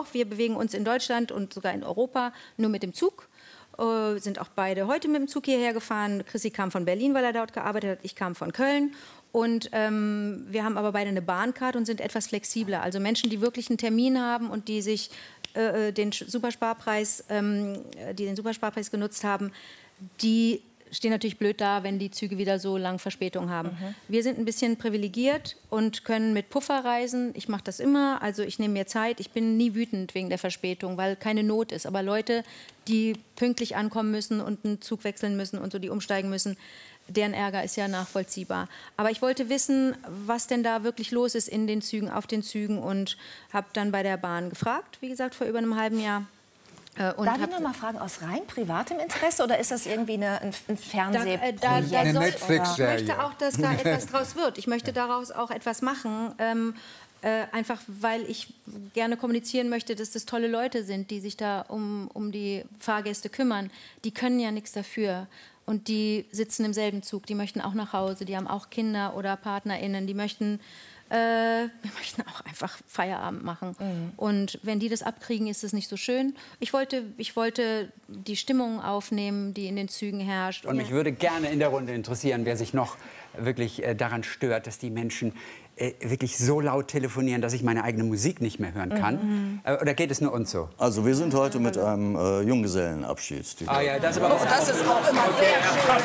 Wir bewegen uns in Deutschland und sogar in Europa nur mit dem Zug. Sind auch beide heute mit dem Zug hierher gefahren. Chrissy kam von Berlin, weil er dort gearbeitet hat. Ich kam von Köln. Und wir haben aber beide eine Bahncard und sind etwas flexibler. Also Menschen, die wirklich einen Termin haben und die sich den Supersparpreis genutzt haben, die stehen natürlich blöd da, wenn die Züge wieder so lange Verspätung haben. Wir sind ein bisschen privilegiert und können mit Puffer reisen. Ich mache das immer, also ich nehme mir Zeit. Ich bin nie wütend wegen der Verspätung, weil keine Not ist. Aber Leute, die pünktlich ankommen müssen und einen Zug wechseln müssen und so, die umsteigen müssen, deren Ärger ist ja nachvollziehbar. Aber ich wollte wissen, was denn da wirklich los ist in den Zügen, auf den Zügen und habe dann bei der Bahn gefragt, wie gesagt, vor über einem halben Jahr. Darf ich noch mal fragen, aus rein privatem Interesse oder ist das irgendwie ein Fernsehprojekt? Eine Netflix-Serie. Ich möchte auch, dass da etwas draus wird. Ich möchte daraus auch etwas machen, einfach weil ich gerne kommunizieren möchte, dass das tolle Leute sind, die sich da um die Fahrgäste kümmern. Die können ja nichts dafür. Und die sitzen im selben Zug, die möchten auch nach Hause, die haben auch Kinder oder PartnerInnen, die möchten auch einfach Feierabend machen. Und wenn die das abkriegen, ist es nicht so schön. Ich wollte die Stimmung aufnehmen, die in den Zügen herrscht. Und mich würde gerne in der Runde interessieren, wer sich noch wirklich daran stört, dass die Menschen wirklich so laut telefonieren, dass ich meine eigene Musik nicht mehr hören kann. Oder geht es nur uns so? Also wir sind heute mit einem Junggesellenabschied. Ah ja, das, aber das ist auch immer sehr schön.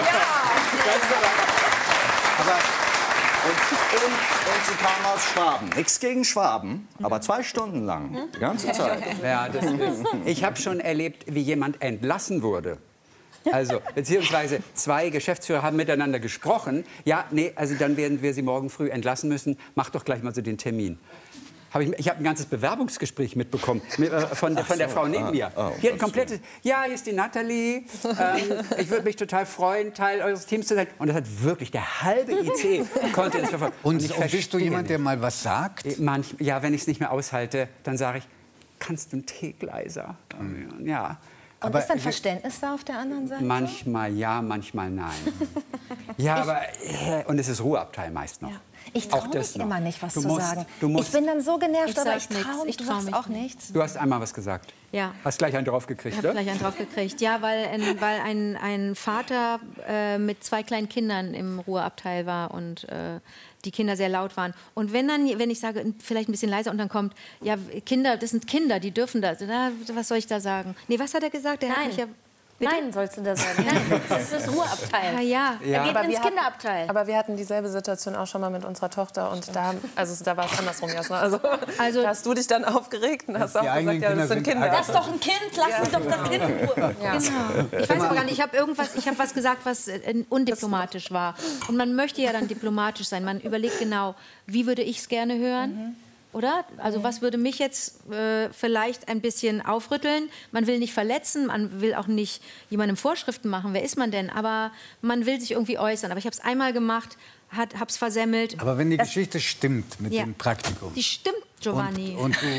Und sie kam aus Schwaben. Nichts gegen Schwaben, aber 2 Stunden lang, die ganze Zeit. Ja, ich habe schon erlebt, wie jemand entlassen wurde. Also, beziehungsweise 2 Geschäftsführer haben miteinander gesprochen. Ja, nee, also dann werden wir Sie morgen früh entlassen müssen. Mach doch gleich mal so den Termin. Ich habe ein ganzes Bewerbungsgespräch mitbekommen von der Frau neben mir. Hier ein komplettes, ja, hier ist die Nathalie. Ich würde mich total freuen, Teil eures Teams zu sein. Und das hat wirklich der halbe IC konnte das verfolgen. Und bist du jemand, der mal was sagt? Ja, wenn ich es nicht mehr aushalte, dann sage ich, kannst du einen Tick leiser? Ja. Und ist dann Verständnis da auf der anderen Seite? Manchmal ja, manchmal nein. Ja, aber und es ist Ruheabteil meist noch. Ja. Ich traue mich immer nicht, was zu sagen. Ich bin dann so genervt, aber ich traue mich. Du sagst auch nichts. Du hast einmal was gesagt. Ja. Hast gleich einen draufgekriegt, oder? Ich habe gleich einen draufgekriegt. Ja, weil ein Vater mit 2 kleinen Kindern im Ruheabteil war und die Kinder sehr laut waren. Und wenn ich sage, vielleicht ein bisschen leiser und dann kommt, ja, Kinder, das sind Kinder, die dürfen das. Na, was soll ich da sagen? Nee, was hat er gesagt? Nein. Nein, sollst du das sagen. Nein, das ist das Ruheabteil. Ja. Er geht ins Kinderabteil. Aber wir hatten dieselbe Situation auch schon mal mit unserer Tochter. Und da war es andersrum, Jasna. Also, da hast du dich dann aufgeregt und hast auch gesagt, ja, das sind Kinder. Das ist doch ein Kind, lass mich doch das Kind in Ruhe. Ja. Genau. Ich weiß aber gar nicht, ich habe was gesagt, was undiplomatisch war. Und man möchte ja dann diplomatisch sein. Man überlegt genau, wie würde ich es gerne hören? Oder? Also was würde mich jetzt vielleicht ein bisschen aufrütteln? Man will nicht verletzen, man will auch nicht jemandem Vorschriften machen. Wer ist man denn? Aber man will sich irgendwie äußern. Aber ich habe es einmal gemacht, habe es versemmelt. Aber wenn die Geschichte stimmt mit dem Praktikum. Die stimmt, Giovanni. Und du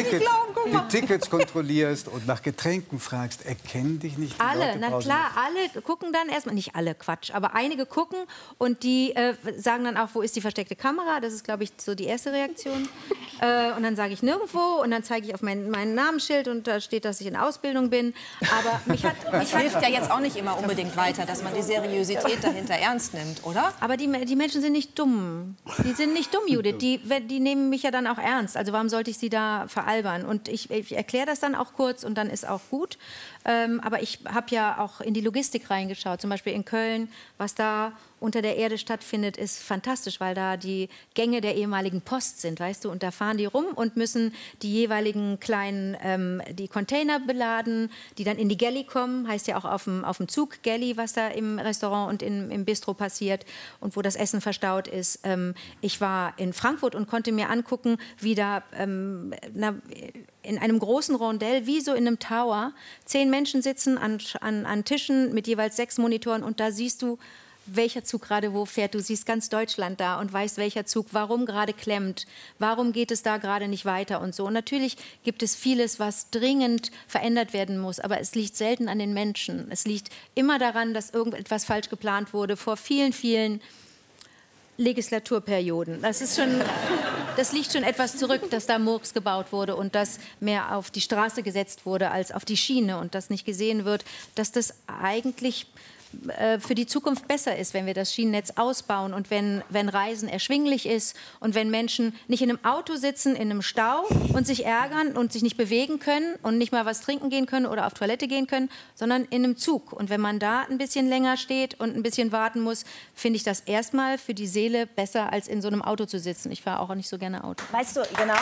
die Tickets kontrollierst und nach Getränken fragst, erkennen dich nicht die alle, Leute na klar, alle gucken dann erstmal, nicht alle, Quatsch, aber einige gucken und die sagen dann auch, wo ist die versteckte Kamera? Das ist, glaube ich, so die erste Reaktion. Und dann sage ich nirgendwo und dann zeige ich auf mein Namensschild und da steht, dass ich in Ausbildung bin. Aber das hilft ja jetzt auch nicht immer unbedingt weiter, dass man die Seriosität dahinter ernst nimmt, oder? Aber die Menschen sind nicht dumm. Die sind nicht dumm, Judith. Die nehmen mich ja dann auch ernst. Also warum sollte ich sie da veralbern? Und ich erkläre das dann auch kurz und dann ist auch gut. Aber ich habe ja auch in die Logistik reingeschaut, zum Beispiel in Köln, was da unter der Erde stattfindet, ist fantastisch, weil da die Gänge der ehemaligen Post sind, weißt du, und da fahren die rum und müssen die jeweiligen kleinen die Container beladen, die dann in die Galley kommen, heißt ja auch auf dem Zug Galley, was da im Restaurant und im Bistro passiert und wo das Essen verstaut ist. Ich war in Frankfurt und konnte mir angucken, wie da in einem großen Rondell, wie so in einem Tower, 10 Menschen sitzen an Tischen mit jeweils 6 Monitoren und da siehst du, welcher Zug gerade wo fährt. Du siehst ganz Deutschland da und weißt, welcher Zug warum gerade klemmt, warum geht es da gerade nicht weiter und so. Und natürlich gibt es vieles, was dringend verändert werden muss, aber es liegt selten an den Menschen. Es liegt immer daran, dass irgendetwas falsch geplant wurde vor vielen, vielen Legislaturperioden. Das liegt schon etwas zurück, dass da Murks gebaut wurde und dass mehr auf die Straße gesetzt wurde als auf die Schiene und dass nicht gesehen wird, dass das eigentlich für die Zukunft besser ist, wenn wir das Schienennetz ausbauen und wenn Reisen erschwinglich ist und wenn Menschen nicht in einem Auto sitzen, in einem Stau und sich ärgern und sich nicht bewegen können und nicht mal was trinken gehen können oder auf Toilette gehen können, sondern in einem Zug. Und wenn man da ein bisschen länger steht und ein bisschen warten muss, finde ich das erstmal für die Seele besser, als in so einem Auto zu sitzen. Ich fahre auch nicht so gerne Auto. Weißt du, genau.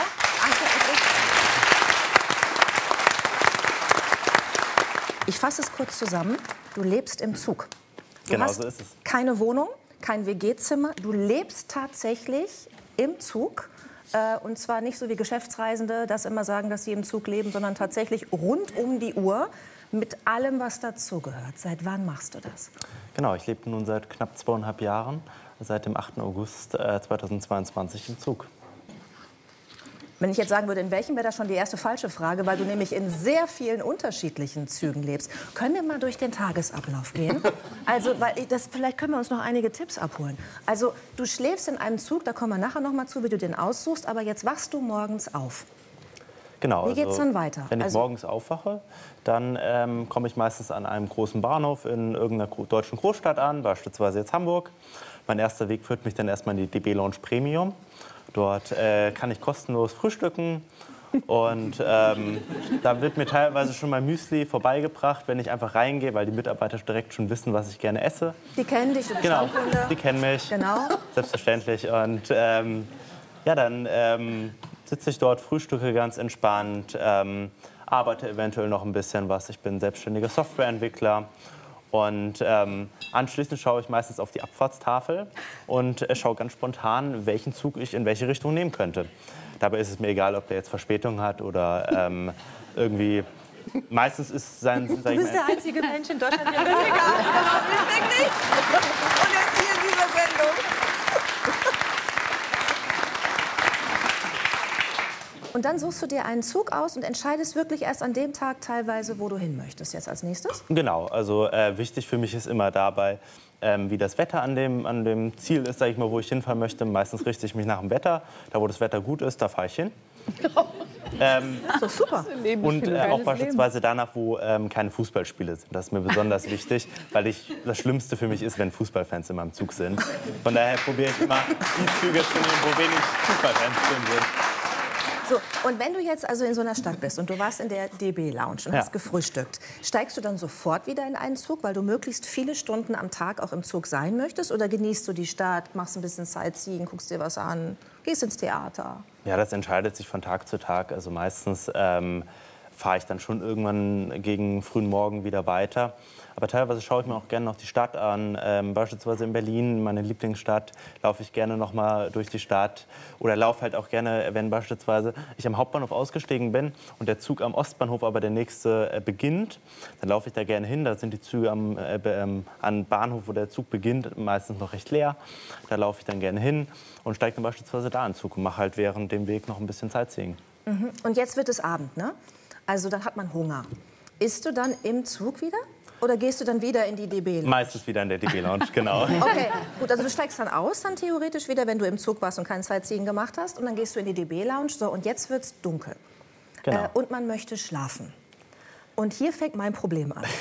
Ich fasse es kurz zusammen. Du lebst im Zug. Du genau, hast so ist es. Keine Wohnung, kein WG-Zimmer. Du lebst tatsächlich im Zug. Und zwar nicht so wie Geschäftsreisende, das immer sagen, dass sie im Zug leben, sondern tatsächlich rund um die Uhr mit allem, was dazugehört. Seit wann machst du das? Genau, ich lebe nun seit knapp 2,5 Jahren, seit dem 8. August 2022 im Zug. Wenn ich jetzt sagen würde, in welchem, wäre das schon die erste falsche Frage, weil du nämlich in sehr vielen unterschiedlichen Zügen lebst. Können wir mal durch den Tagesablauf gehen? Also, vielleicht können wir uns noch einige Tipps abholen. Also, du schläfst in einem Zug, da kommen wir nachher noch mal zu, wie du den aussuchst, aber jetzt wachst du morgens auf. Genau. Wie geht's dann weiter? Wenn ich morgens aufwache, dann komme ich meistens an einem großen Bahnhof in irgendeiner deutschen Großstadt an, beispielsweise jetzt Hamburg. Mein erster Weg führt mich dann erstmal in die DB Lounge Premium. Dort kann ich kostenlos frühstücken und da wird mir teilweise schon mal Müsli vorbeigebracht, wenn ich einfach reingehe, weil die Mitarbeiter direkt schon wissen, was ich gerne esse. Die kennen dich, du bist genau, Stammkunde. Die kennen mich, genau. Selbstverständlich. Und ja, dann sitze ich dort, frühstücke ganz entspannt, arbeite eventuell noch ein bisschen was. Ich bin selbstständiger Softwareentwickler. Und anschließend schaue ich meistens auf die Abfahrtstafel und schaue ganz spontan, welchen Zug ich in welche Richtung nehmen könnte. Dabei ist es mir egal, ob der jetzt Verspätung hat oder irgendwie. Meistens ist sein. Du bist der einzige Mensch in Deutschland, der das egal ist. Aber nicht. Und jetzt hier in dieser Sendung. Und dann suchst du dir einen Zug aus und entscheidest wirklich erst an dem Tag teilweise, wo du hin möchtest jetzt als nächstes? Genau, also wichtig für mich ist immer dabei, wie das Wetter an dem Ziel ist, sage ich mal, wo ich hinfahren möchte. Meistens richte ich mich nach dem Wetter. Da, wo das Wetter gut ist, da fahre ich hin. Das ist doch super. Und auch beispielsweise danach, wo keine Fußballspiele sind. Das ist mir besonders wichtig, weil das Schlimmste für mich ist, wenn Fußballfans in meinem Zug sind. Von daher probiere ich immer, die Züge zu nehmen, wo wenig Fußballfans drin sind. So, und wenn du jetzt also in so einer Stadt bist und du warst in der DB Lounge und hast gefrühstückt, steigst du dann sofort wieder in einen Zug, weil du möglichst viele Stunden am Tag auch im Zug sein möchtest? Oder genießt du die Stadt, machst ein bisschen Sightseeing, guckst dir was an, gehst ins Theater? Ja, das entscheidet sich von Tag zu Tag. Also meistens fahre ich dann schon irgendwann gegen frühen Morgen wieder weiter. Aber teilweise schaue ich mir auch gerne noch die Stadt an. Beispielsweise in Berlin, meine Lieblingsstadt, laufe ich gerne noch mal durch die Stadt. Oder laufe halt auch gerne, wenn beispielsweise ich am Hauptbahnhof ausgestiegen bin und der Zug am Ostbahnhof aber der nächste beginnt. Dann laufe ich da gerne hin. Da sind die Züge am Bahnhof, wo der Zug beginnt, meistens noch recht leer. Da laufe ich dann gerne hin und steige dann beispielsweise da in den Zug und mache halt während dem Weg noch ein bisschen Sightseeing. Mhm. Und jetzt wird es Abend, ne? Also dann hat man Hunger. Isst du dann im Zug wieder? Oder gehst du dann wieder in die DB Lounge? Meistens wieder in der DB Lounge, genau. Okay, gut, also du steigst dann aus, dann theoretisch wieder, wenn du im Zug warst und kein Sightseeing gemacht hast. Und dann gehst du in die DB Lounge. So, und jetzt wird's dunkel. Genau. Und man möchte schlafen. Und hier fängt mein Problem an.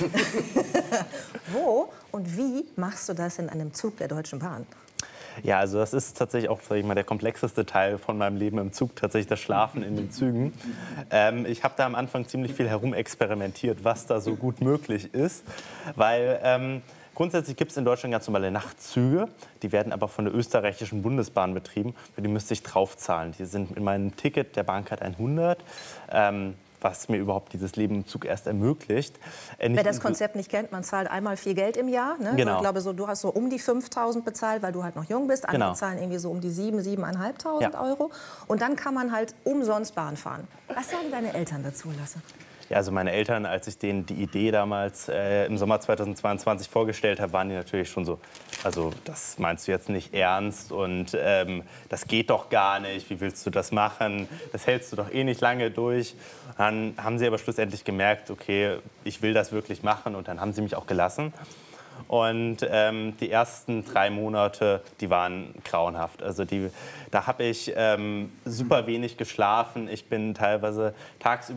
Wo und wie machst du das in einem Zug der Deutschen Bahn? Ja, also das ist tatsächlich auch, sag ich mal, der komplexeste Teil von meinem Leben im Zug, tatsächlich das Schlafen in den Zügen. Ich habe da am Anfang ziemlich viel herumexperimentiert, was da so gut möglich ist, weil grundsätzlich gibt es in Deutschland ganz normale Nachtzüge, die werden aber von der österreichischen Bundesbahn betrieben, für die müsste ich draufzahlen. Die sind in meinem Ticket der Bahncard 100. Was mir überhaupt dieses Leben im Zug erst ermöglicht. Wer das Konzept nicht kennt, man zahlt einmal viel Geld im Jahr. Ne? Genau. Ich glaube, du hast so um die 5.000 bezahlt, weil du halt noch jung bist. Andere Genau. zahlen irgendwie so um die 7.500 Euro. Und dann kann man halt umsonst Bahn fahren. Was sagen deine Eltern dazu, Lasse? Ja, also meine Eltern, als ich denen die Idee damals im Sommer 2022 vorgestellt habe, waren die natürlich schon so, also das meinst du jetzt nicht ernst und das geht doch gar nicht, wie willst du das machen, das hältst du doch eh nicht lange durch. Dann haben sie aber schlussendlich gemerkt, okay, ich will das wirklich machen und dann haben sie mich auch gelassen. Und die ersten 3 Monate, die waren grauenhaft. Also da habe ich super wenig geschlafen. Ich bin teilweise tagsüber